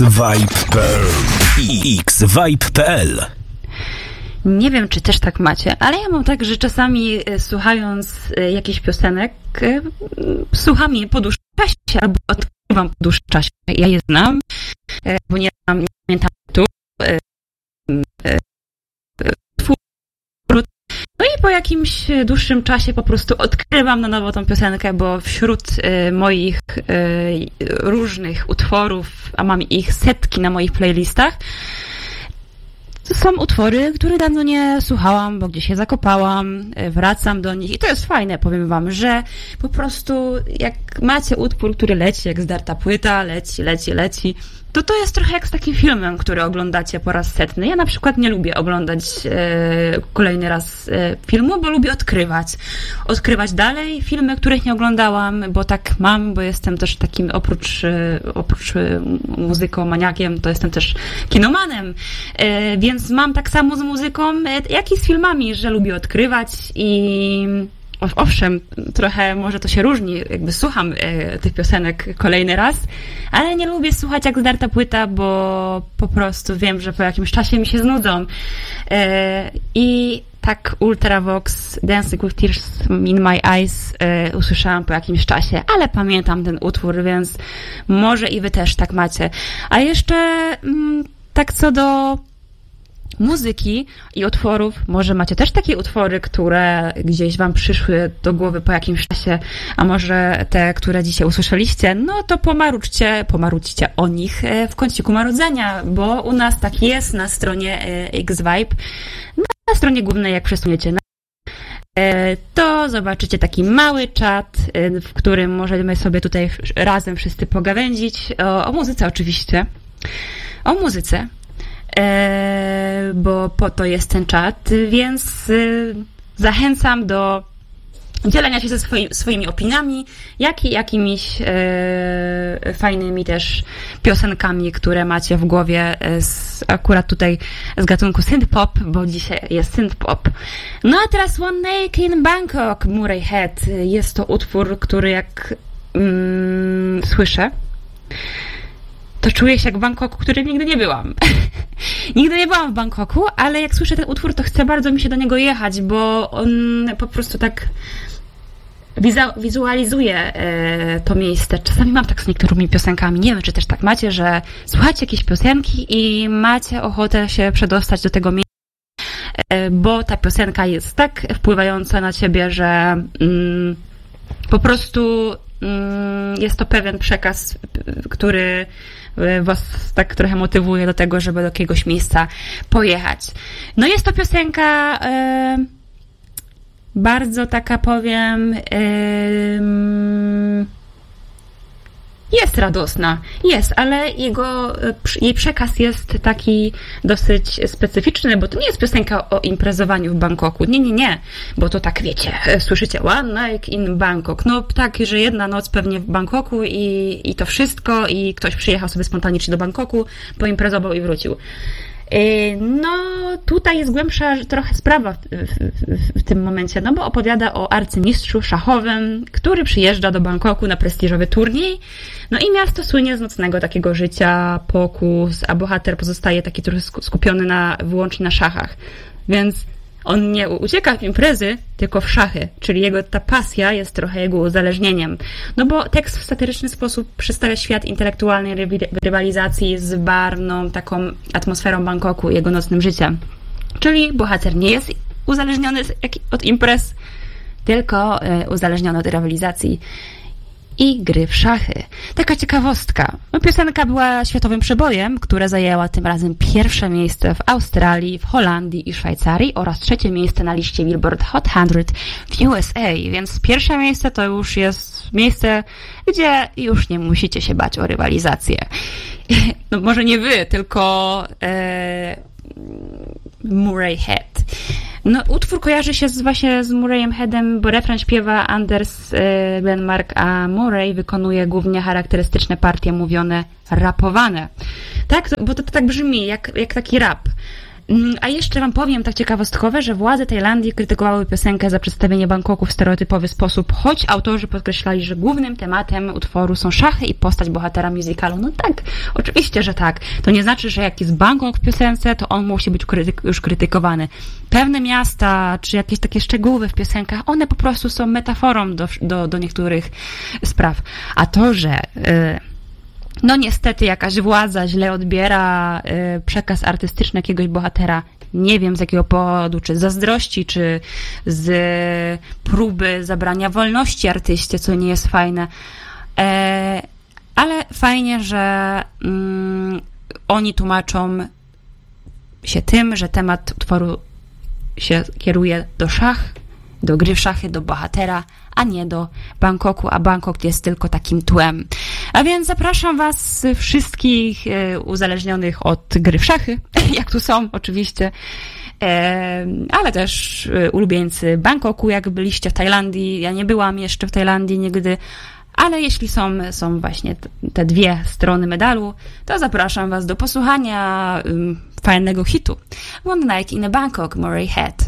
xvibe.pl xvibe.pl. Nie wiem, czy też tak macie, ale ja mam tak, że czasami słuchając jakichś piosenek, słucham je po dłuższym czasie albo odkrywam po dłuższym czasie. Ja je znam, bo nie pamiętam tu. No i po jakimś dłuższym czasie po prostu odkrywam na nowo tą piosenkę, bo wśród moich różnych utworów, a mam ich setki na moich playlistach, są utwory, które dawno nie słuchałam, bo gdzieś je zakopałam, wracam do nich i to jest fajne, powiem wam, że po prostu jak macie utwór, który leci, jak zdarta płyta, leci, to jest trochę jak z takim filmem, który oglądacie po raz setny. Ja na przykład nie lubię oglądać kolejny raz filmu, bo lubię odkrywać dalej filmy, których nie oglądałam, bo tak mam, bo jestem też takim oprócz muzykomaniakiem, to jestem też kinomanem, więc mam tak samo z muzyką, jak i z filmami, że lubię odkrywać i owszem, trochę może to się różni, jakby słucham tych piosenek kolejny raz, ale nie lubię słuchać jak zdarta płyta, bo po prostu wiem, że po jakimś czasie mi się znudzą. I tak Ultravox, Dancing with Tears in My Eyes usłyszałam po jakimś czasie, ale pamiętam ten utwór, więc może i wy też tak macie. A jeszcze tak co do muzyki i utworów, może macie też takie utwory, które gdzieś wam przyszły do głowy po jakimś czasie, a może te, które dzisiaj usłyszeliście, no to pomarućcie o nich w kąciku marudzenia, bo u nas tak jest na stronie xvibe, na stronie głównej, jak przesuniecie to zobaczycie taki mały czat, w którym możemy sobie tutaj razem wszyscy pogawędzić o muzyce oczywiście, o muzyce, bo po to jest ten czat, więc zachęcam do dzielenia się ze swoimi opiniami, jak i jakimiś fajnymi też piosenkami, które macie w głowie akurat tutaj z gatunku synth-pop, bo dzisiaj jest synth-pop. No a teraz One Night in Bangkok, Murray Head. Jest to utwór, który jak słyszę, to czuję się jak w Bangkoku, którym nigdy nie byłam. Nigdy nie byłam w Bangkoku, ale jak słyszę ten utwór, to chcę bardzo mi się do niego jechać, bo on po prostu tak wizualizuje to miejsce. Czasami mam tak z niektórymi piosenkami, nie wiem, czy też tak macie, że słuchacie jakieś piosenki i macie ochotę się przedostać do tego miejsca, bo ta piosenka jest tak wpływająca na ciebie, że po prostu jest to pewien przekaz, który was tak trochę motywuje do tego, żeby do jakiegoś miejsca pojechać. No jest to piosenka bardzo taka, powiem, jest radosna, jest, ale jej przekaz jest taki dosyć specyficzny, bo to nie jest piosenka o imprezowaniu w Bangkoku. Nie, bo to tak wiecie, słyszycie One Night in Bangkok. No tak, że jedna noc pewnie w Bangkoku i to wszystko i ktoś przyjechał sobie spontanicznie do Bangkoku, poimprezował i wrócił. No, tutaj jest głębsza trochę sprawa w tym momencie, no bo opowiada o arcymistrzu szachowym, który przyjeżdża do Bangkoku na prestiżowy turniej, no i miasto słynie z nocnego takiego życia, pokus, a bohater pozostaje taki trochę skupiony wyłącznie na szachach, więc on nie ucieka w imprezy, tylko w szachy, czyli ta pasja jest trochę jego uzależnieniem. No bo tekst w satyryczny sposób przedstawia świat intelektualnej rywalizacji z barwną, taką atmosferą Bangkoku i jego nocnym życiem. Czyli bohater nie jest uzależniony od imprez, tylko uzależniony od rywalizacji i gry w szachy. Taka ciekawostka. Piosenka była światowym przebojem, która zajęła tym razem pierwsze miejsce w Australii, w Holandii i Szwajcarii oraz trzecie miejsce na liście Billboard Hot 100 w USA, więc pierwsze miejsce to już jest miejsce, gdzie już nie musicie się bać o rywalizację. No może nie wy, tylko Murray Head. No, utwór kojarzy się właśnie z Murrayem Headem, bo refren śpiewa Anders Glenmark, a Murray wykonuje głównie charakterystyczne partie mówione, rapowane. Tak? Bo to tak brzmi, jak taki rap. A jeszcze wam powiem tak ciekawostkowe, że władze Tajlandii krytykowały piosenkę za przedstawienie Bangkoku w stereotypowy sposób, choć autorzy podkreślali, że głównym tematem utworu są szachy i postać bohatera musicalu. No tak, oczywiście, że tak. To nie znaczy, że jak jest Bangkok w piosence, to on musi być już krytykowany. Pewne miasta, czy jakieś takie szczegóły w piosenkach, one po prostu są metaforą do niektórych spraw. A to, że no niestety jakaś władza źle odbiera przekaz artystyczny jakiegoś bohatera, nie wiem z jakiego powodu, czy z zazdrości, czy z próby zabrania wolności artyście, co nie jest fajne. Ale fajnie, że oni tłumaczą się tym, że temat utworu się kieruje do szach, do gry w szachy, do bohatera, a nie do Bangkoku, a Bangkok jest tylko takim tłem. A więc zapraszam was wszystkich uzależnionych od gry w szachy, jak tu są oczywiście, ale też ulubieńcy Bangkoku, jak byliście w Tajlandii. Ja nie byłam jeszcze w Tajlandii nigdy, ale jeśli są właśnie te dwie strony medalu, to zapraszam was do posłuchania fajnego hitu. One Night in Bangkok, Murray Head.